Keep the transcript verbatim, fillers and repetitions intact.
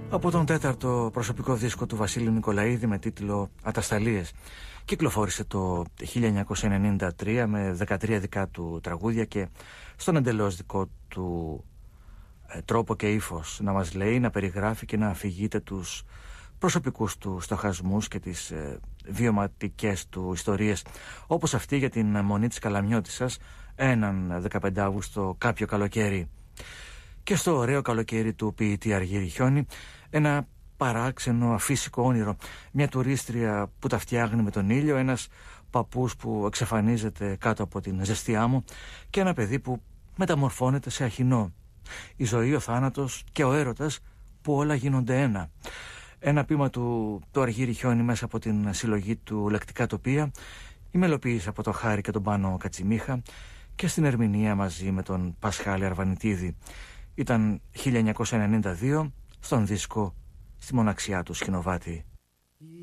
Από τον τέταρτο προσωπικό δίσκο του Βασίλη Νικολαίδη με τίτλο «Ατασταλίες». Κυκλοφόρησε το χίλια εννιακόσια ενενήντα τρία με δεκατρία δικά του τραγούδια και στον εντελώς δικό του ε, τρόπο και ύφος να μας λέει, να περιγράφει και να αφηγείται τους προσωπικούς του στοχασμούς και τις ε, βιωματικές του ιστορίες, όπως αυτή για την Μονή της Καλαμιώτισσας έναν δεκαπέντε Αύγουστο κάποιο καλοκαίρι. Και στο ωραίο καλοκαίρι του ποιητή Αργύρη Χιόνι, ένα παράξενο αφύσικο όνειρο, μια τουρίστρια που τα φτιάχνει με τον ήλιο, ένας παππούς που εξαφανίζεται κάτω από την ζεστή άμμο και ένα παιδί που μεταμορφώνεται σε αχινό. Η ζωή, ο θάνατος και ο έρωτας που όλα γίνονται ένα. Ένα ποίημα του, του Αργύρη Χιόνι μέσα από την συλλογή του Λεκτικά Τοπία, η μελοποίηση από το Χάρη και τον Πάνο Κατσιμίχα και στην ερμηνεία μαζί με τον Πασχάλη Αρβανιτίδη. Ήταν χίλια εννιακόσια ενενήντα δύο στον δίσκο «Στη μοναξιά του Σκηνοβάτη».